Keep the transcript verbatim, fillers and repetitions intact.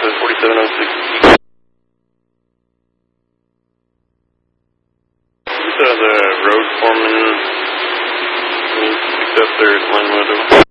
forty-seven oh six. The road foreman picked up their line motor.